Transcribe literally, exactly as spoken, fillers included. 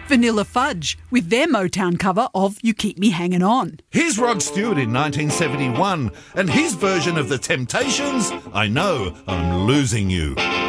Vanilla Fudge with their Motown cover of You Keep Me Hanging On. Here's Rod Stewart in nineteen seventy-one and his version of The Temptations, I Know I'm Losing You.